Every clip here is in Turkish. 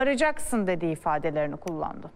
Arayacaksın dediği ifadelerini kullandı.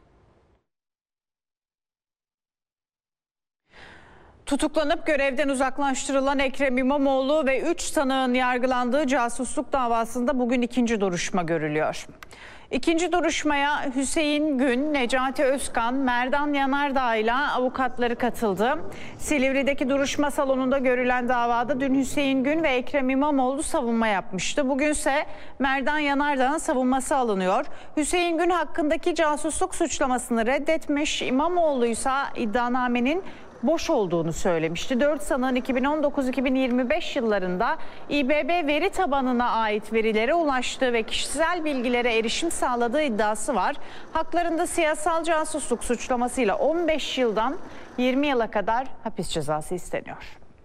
Tutuklanıp görevden uzaklaştırılan Ekrem İmamoğlu ve 3 tanığın yargılandığı casusluk davasında bugün ikinci duruşma görülüyor. İkinci duruşmaya Hüseyin Gün, Necati Özkan, Merdan Yanardağ ile avukatları katıldı. Silivri'deki duruşma salonunda görülen davada dün Hüseyin Gün ve Ekrem İmamoğlu savunma yapmıştı. Bugünse Merdan Yanardağ'ın savunması alınıyor. Hüseyin Gün hakkındaki casusluk suçlamasını reddetmiş, İmamoğlu ise iddianamenin boş olduğunu söylemişti. 4 sanığın 2019-2025 yıllarında İBB veri tabanına ait verilere ulaştığı ve kişisel bilgilere erişim sağladığı iddiası var. Haklarında siyasal casusluk suçlamasıyla 15 yıldan 20 yıla kadar hapis cezası isteniyor.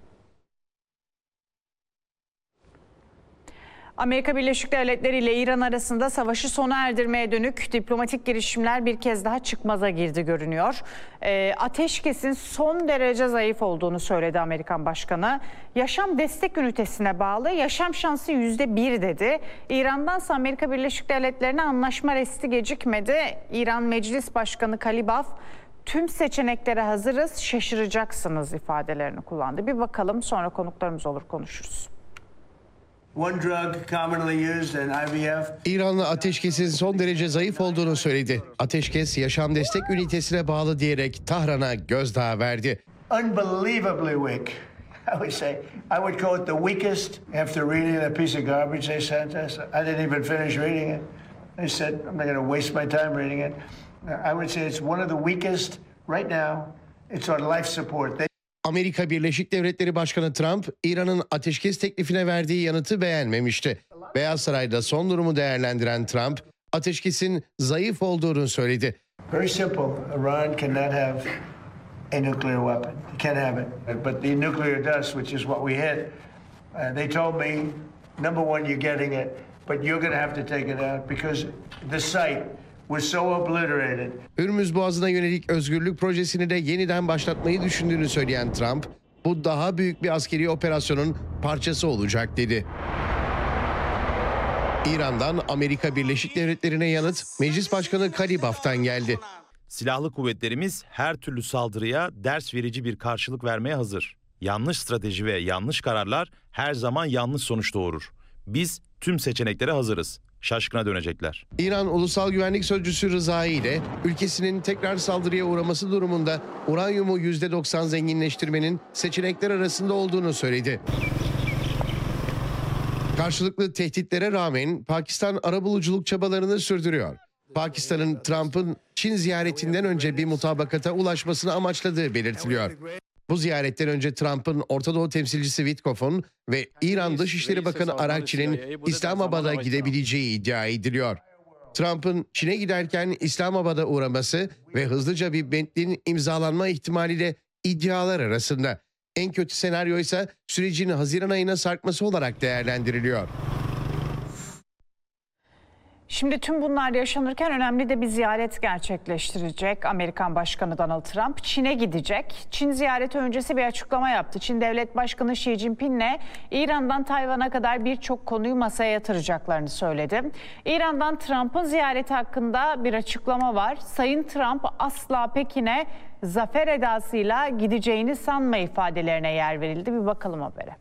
Amerika Birleşik Devletleri ile İran arasında savaşı sona erdirmeye dönük diplomatik girişimler bir kez daha çıkmaza girdi görünüyor. Ateşkesin son derece zayıf olduğunu söyledi Amerikan Başkanı. Yaşam destek ünitesine bağlı, yaşam şansı %1 dedi. İran'dansa Amerika Birleşik Devletleri'ne anlaşma resti gecikmedi. İran Meclis Başkanı Kalibaf, tüm seçeneklere hazırız, şaşıracaksınız ifadelerini kullandı. Bir bakalım, sonra konuklarımız olur konuşuruz. İranlı ateşkesin son derece zayıf olduğunu söyledi. Ateşkes yaşam destek ünitesine bağlı diyerek Tahran'a gözdağı verdi. Unbelievably weak. I would say, I would call it the weakest after reading that piece of garbage they sent us. I didn't even finish reading it. They said, I'm not going to waste my time reading it. I would say it's one of the weakest right now. It's on life support. Amerika Birleşik Devletleri Başkanı Trump, İran'ın ateşkes teklifine verdiği yanıtı beğenmemişti. Beyaz Saray'da son durumu değerlendiren Trump, ateşkesin zayıf olduğunu söyledi. Very simple. Iran cannot have a nuclear weapon. It can't have it. But the nuclear does, which is what we hit. They told me, number one, you're getting it, but you're going to have to take it out because the site was so obliterated. Hürmüz Boğazı'na yönelik özgürlük projesini de yeniden başlatmayı düşündüğünü söyleyen Trump, bu daha büyük bir askeri operasyonun parçası olacak dedi. İran'dan Amerika Birleşik Devletleri'ne yanıt Meclis Başkanı Kalibaf'tan geldi. Silahlı kuvvetlerimiz her türlü saldırıya ders verici bir karşılık vermeye hazır. Yanlış strateji ve yanlış kararlar her zaman yanlış sonuç doğurur. Biz tüm seçeneklere hazırız. Şaşkına dönecekler. İran Ulusal Güvenlik Sözcüsü Rızai ile ülkesinin tekrar saldırıya uğraması durumunda uranyumu %90 zenginleştirmenin seçenekler arasında olduğunu söyledi. Karşılıklı tehditlere rağmen Pakistan arabuluculuk çabalarını sürdürüyor. Pakistan'ın Trump'ın Çin ziyaretinden önce bir mutabakata ulaşmasını amaçladığı belirtiliyor. Bu ziyaretten önce Trump'ın Orta Doğu temsilcisi Witkoff'un ve İran Dışişleri Bakanı Arakçi'nin İslamabad'a gidebileceği iddia ediliyor. Trump'ın Çin'e giderken İslamabad'a uğraması ve hızlıca bir metnin imzalanma ihtimali de iddialar arasında. En kötü senaryo ise sürecin Haziran ayına sarkması olarak değerlendiriliyor. Şimdi tüm bunlar yaşanırken önemli de bir ziyaret gerçekleştirecek Amerikan Başkanı Donald Trump. Çin'e gidecek. Çin ziyareti öncesi bir açıklama yaptı. Çin Devlet Başkanı Xi Jinping'le İran'dan Tayvan'a kadar birçok konuyu masaya yatıracaklarını söyledi. İran'dan Trump'ın ziyareti hakkında bir açıklama var. Sayın Trump asla Pekin'e zafer edasıyla gideceğini sanma ifadelerine yer verildi. Bir bakalım habere.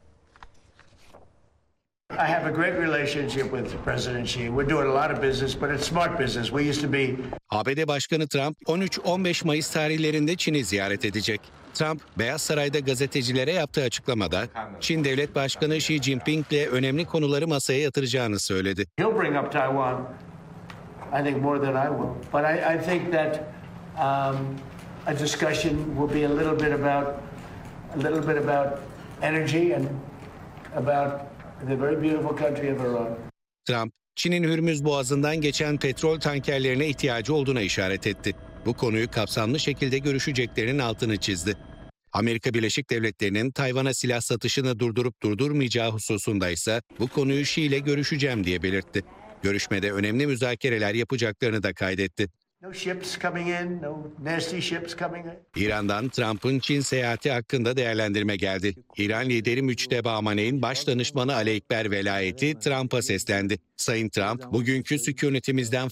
I have a great relationship with President Xi. We're doing a lot of business, but it's smart business. We used to be... ABD Başkanı Trump 13-15 Mayıs tarihlerinde Çin'i ziyaret edecek. Trump, Beyaz Saray'da gazetecilere yaptığı açıklamada Çin Devlet Başkanı Xi Jinping'le önemli konuları masaya yatıracağını söyledi. He'll bring up Taiwan, I think more than I will. But I think that a discussion will be a little bit about energy and about the very beautiful country of Iran. Trump, Çin'in Hürmüz Boğazı'ndan geçen petrol tankerlerine ihtiyacı olduğuna işaret etti. Bu konuyu kapsamlı şekilde görüşeceklerinin altını çizdi. Amerika Birleşik Devletleri'nin Tayvan'a silah satışını durdurup durdurmayacağı hususunda ise bu konuyu Xi ile görüşeceğim diye belirtti. Görüşmede önemli müzakereler yapacaklarını da kaydetti. No ships coming in, no nasty ships coming in. İran'dan Trump'ın Çin seyahati hakkında değerlendirme geldi. İran lideri Müçteba Amaney'in baş danışmanı Ali Ekber Velayeti Trump'a seslendi. Sayın Trump, bugünkü sükunetimizden